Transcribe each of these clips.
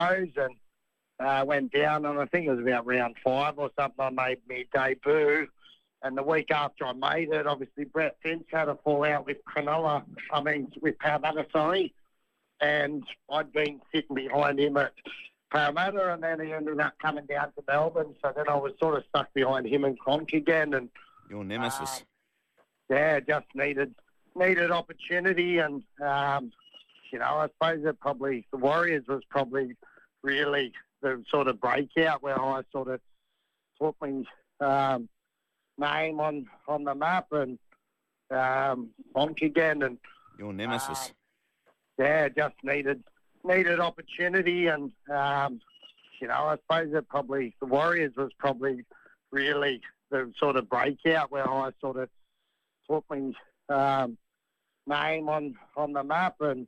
and went down, and I think it was about round 5 or something. I made my debut, and the week after I made it, obviously Brett Finch had a fallout with with Parramatta, sorry, and I'd been sitting behind him at Parramatta, and then he ended up coming down to Melbourne, so then I was sort of stuck behind him and Cronk again, and your nemesis. Just needed opportunity, and I suppose that probably the Warriors was probably really the sort of breakout where I sort of put my name on the map, and Cronk again, and your nemesis. Just needed opportunity, and I suppose that probably the Warriors was probably really the sort of breakout where I sort of put my name on the map, and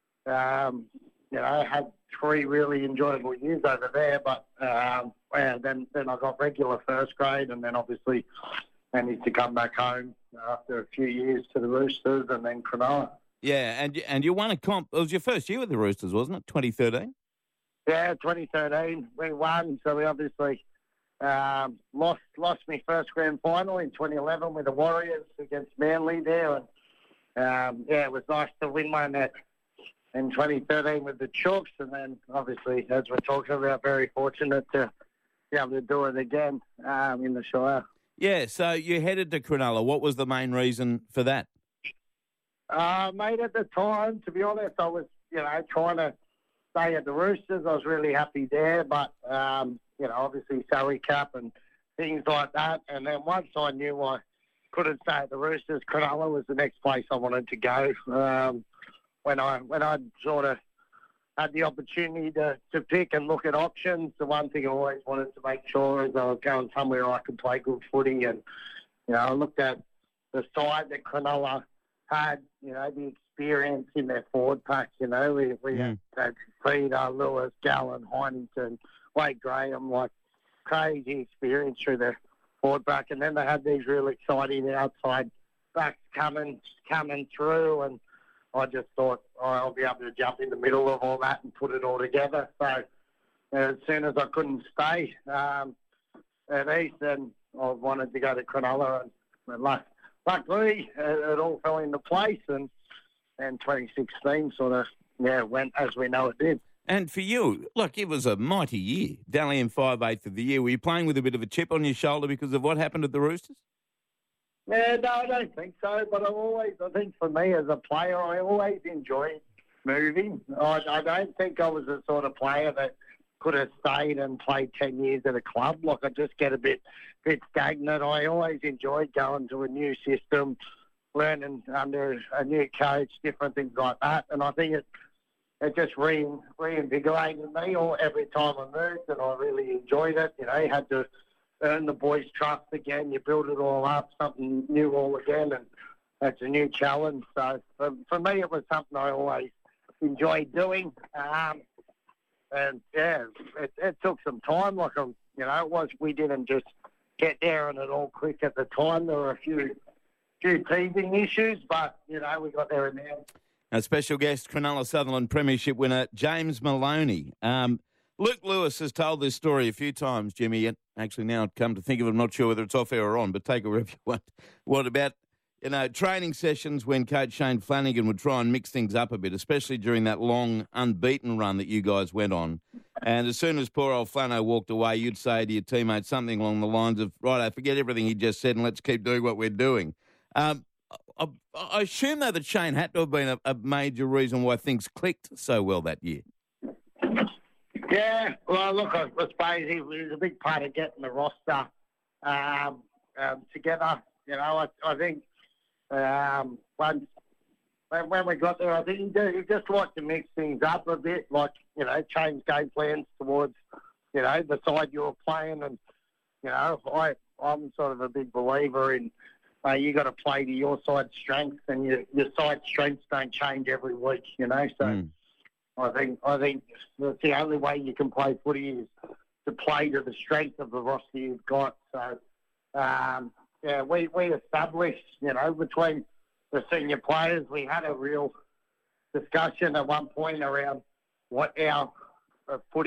had 3 really enjoyable years over there. But then I got regular first grade, and then obviously managed to come back home after a few years to the Roosters, and then Cronulla. Yeah, and you won a comp. It was your first year with the Roosters, wasn't it? 2013. Yeah, 2013 we won. So we obviously lost my first grand final in 2011 with the Warriors against Manly there, and it was nice to win one in 2013 with the Chooks, and then obviously, as we're talking about, very fortunate to be able to do it again in the Shire. Yeah, so you headed to Cronulla. What was the main reason for that? Mate, at the time, to be honest, I was, trying to stay at the Roosters. I was really happy there, but, obviously salary cap and things like that. And then once I knew I couldn't stay at the Roosters, Cronulla was the next place I wanted to go. When I sort of had the opportunity to pick and look at options, the one thing I always wanted to make sure is I was going somewhere I could play good footy. And, I looked at the side that Cronulla had, the experience in their forward pack. We had Peter, Lewis, Gallen, Heinington, Wade Graham, like crazy experience through their forward pack. And then they had these really exciting outside backs coming through, and I just thought I'll be able to jump in the middle of all that and put it all together. So as soon as I couldn't stay at East, then I wanted to go to Cronulla, and luckily it all fell into place, and 2016 sort of went as we know it did. And for you, look, it was a mighty year. Dally in 5/8 of the year. Were you playing with a bit of a chip on your shoulder because of what happened at the Roosters? Yeah, no, I don't think so. But I think for me as a player, I always enjoyed moving. I don't think I was the sort of player that could have stayed and played 10 years at a club. Like, I just get a bit stagnant. I always enjoyed going to a new system, learning under a new coach, different things like that. And I think it just reinvigorated me every time I moved, and I really enjoyed it. You had to earn the boys' trust again. You build it all up, something new all again, and that's a new challenge. So for me, it was something I always enjoyed doing. And it took some time. Like, we didn't just get there and it all clicked at the time. There were a few teething issues, but we got there in the end. Our special guest, Cronulla Sutherland Premiership winner James Maloney. Luke Lewis has told this story a few times, Jimmy. And actually, now I've come to think of it, I'm not sure whether it's off air or on, but take it wherever you want. What about training sessions when Coach Shane Flanagan would try and mix things up a bit, especially during that long unbeaten run that you guys went on. And as soon as poor old Flano walked away, you'd say to your teammates something along the lines of, right, I forget everything he just said and let's keep doing what we're doing. I assume, though, that Shane had to have been a major reason why things clicked so well that year. Yeah, well, look, I suppose he was a big part of getting the roster together. I think when we got there, I think he just liked to mix things up a bit, like, change game plans towards, the side you were playing. And, I'm sort of a big believer in you got to play to your side's strengths, and your side's strengths don't change every week, So I think that's the only way you can play footy is to play to the strength of the roster you've got. So, we established, between the senior players, we had a real discussion at one point around what our footy